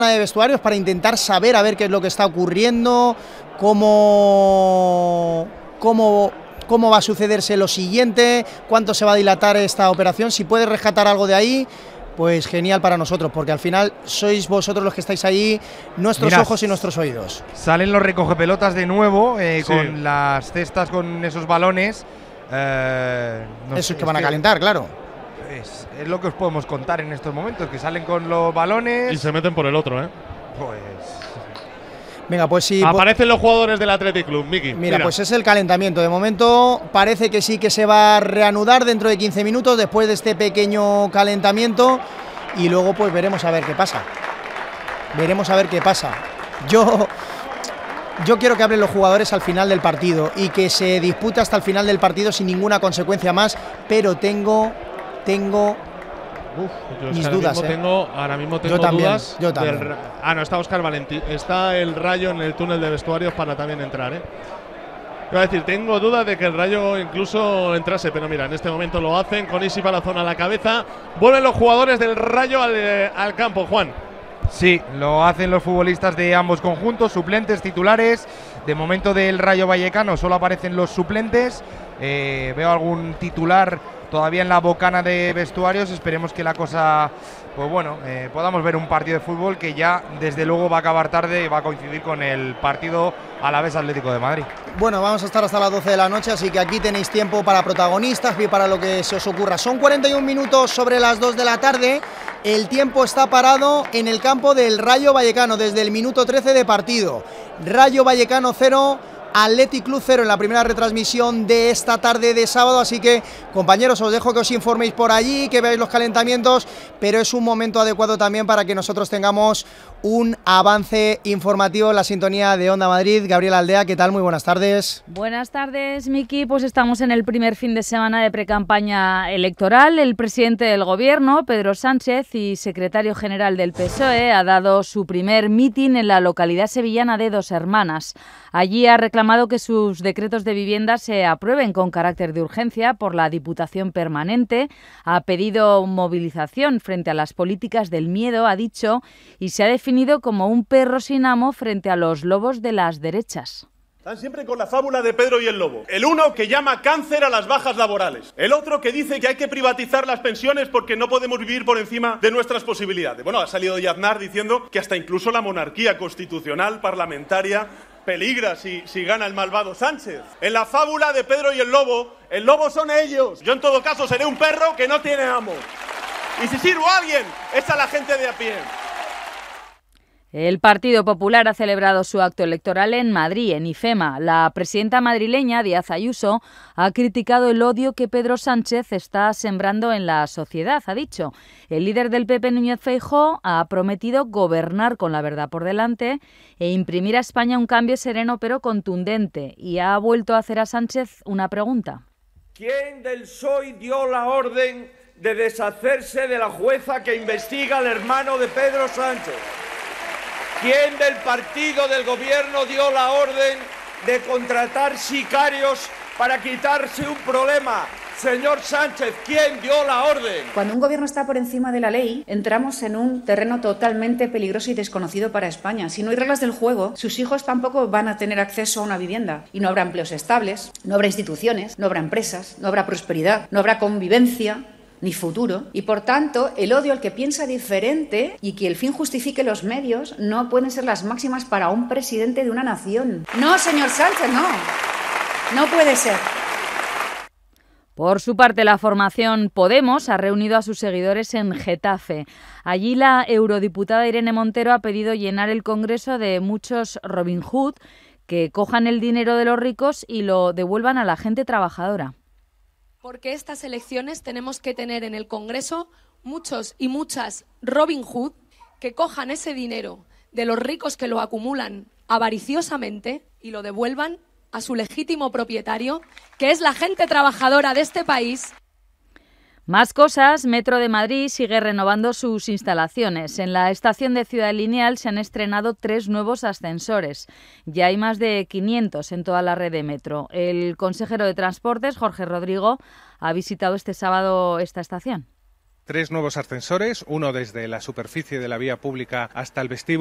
de vestuarios para intentar saber a ver qué es lo que está ocurriendo, cómo va a sucederse lo siguiente, cuánto se va a dilatar esta operación. Si puedes rescatar algo de ahí, pues genial para nosotros, porque al final sois vosotros los que estáis ahí, nuestros ojos y nuestros oídos. Salen los recogepelotas de nuevo, con las cestas, con esos balones. Eso es que van a calentar, claro. Es lo que os podemos contar en estos momentos, que salen con los balones y se meten por el otro, ¿eh? Pues… Venga, pues sí. Aparecen los jugadores del Athletic Club, Miki. Mira, pues es el calentamiento. De momento parece que sí que se va a reanudar dentro de 15 minutos después de este pequeño calentamiento y luego pues veremos a ver qué pasa. Veremos a ver qué pasa. Yo quiero que hablen los jugadores al final del partido y que se dispute hasta el final del partido sin ninguna consecuencia más, pero tengo mis dudas. Ahora mismo tengo dudas. Yo también. No, está Óscar Valentín. Está el Rayo en el túnel de vestuarios para también entrar, Iba a decir, tengo dudas de que el Rayo incluso entrase, pero mira, en este momento lo hacen con Isi Palazón a la cabeza. Vuelven los jugadores del Rayo al campo, Juan. Sí, lo hacen los futbolistas de ambos conjuntos, suplentes, titulares. De momento del Rayo Vallecano solo aparecen los suplentes. Veo algún titular todavía en la bocana de vestuarios. Esperemos que la cosa, pues bueno, podamos ver un partido de fútbol que ya desde luego va a acabar tarde y va a coincidir con el partido Alavés Atlético de Madrid. Bueno, vamos a estar hasta las 12 de la noche, así que aquí tenéis tiempo para protagonistas y para lo que se os ocurra. Son 41 minutos sobre las 2 de la tarde. El tiempo está parado en el campo del Rayo Vallecano desde el minuto 13 de partido. Rayo Vallecano 0, Athletic Club 0 en la primera retransmisión de esta tarde de sábado, así que compañeros, os dejo que os informéis por allí, que veáis los calentamientos, pero es un momento adecuado también para que nosotros tengamos un avance informativo en la sintonía de Onda Madrid. Gabriela Aldea, ¿qué tal? Muy buenas tardes. Buenas tardes, Miki. Pues estamos en el primer fin de semana de precampaña electoral. El presidente del Gobierno, Pedro Sánchez, y secretario general del PSOE, ha dado su primer mitin en la localidad sevillana de Dos Hermanas. Allí ha reclamado que sus decretos de vivienda se aprueben con carácter de urgencia por la Diputación Permanente. Ha pedido movilización frente a las políticas del miedo, ha dicho, y se ha definido como un perro sin amo frente a los lobos de las derechas. Están siempre con la fábula de Pedro y el lobo. El uno que llama cáncer a las bajas laborales. El otro que dice que hay que privatizar las pensiones porque no podemos vivir por encima de nuestras posibilidades. Bueno, ha salido de Aznar diciendo que hasta incluso la monarquía constitucional parlamentaria peligra si gana el malvado Sánchez. En la fábula de Pedro y el lobo son ellos. Yo en todo caso seré un perro que no tiene amo. Y si sirvo a alguien, es a la gente de a pie. El Partido Popular ha celebrado su acto electoral en Madrid, en IFEMA. La presidenta madrileña, Díaz Ayuso, ha criticado el odio que Pedro Sánchez está sembrando en la sociedad, ha dicho. El líder del PP, Núñez Feijóo, ha prometido gobernar con la verdad por delante e imprimir a España un cambio sereno pero contundente. Y ha vuelto a hacer a Sánchez una pregunta. ¿Quién del PSOE dio la orden de deshacerse de la jueza que investiga al hermano de Pedro Sánchez? ¿Quién del partido del gobierno dio la orden de contratar sicarios para quitarse un problema? Señor Sánchez, ¿quién dio la orden? Cuando un gobierno está por encima de la ley, entramos en un terreno totalmente peligroso y desconocido para España. Si no hay reglas del juego, sus hijos tampoco van a tener acceso a una vivienda. Y no habrá empleos estables, no habrá instituciones, no habrá empresas, no habrá prosperidad, no habrá convivencia ni futuro, y por tanto el odio al que piensa diferente y que el fin justifique los medios no pueden ser las máximas para un presidente de una nación. No, señor Sánchez, no puede ser. Por su parte, la formación Podemos ha reunido a sus seguidores en Getafe. Allí la eurodiputada Irene Montero ha pedido llenar el Congreso de muchos Robin Hood que cojan el dinero de los ricos y lo devuelvan a la gente trabajadora. Porque estas elecciones tenemos que tener en el Congreso muchos y muchas Robin Hood que cojan ese dinero de los ricos que lo acumulan avariciosamente y lo devuelvan a su legítimo propietario, que es la gente trabajadora de este país. Más cosas, Metro de Madrid sigue renovando sus instalaciones. En la estación de Ciudad Lineal se han estrenado 3 nuevos ascensores. Ya hay más de 500 en toda la red de Metro. El consejero de Transportes, Jorge Rodrigo, ha visitado este sábado esta estación. 3 nuevos ascensores, uno desde la superficie de la vía pública hasta el vestíbulo.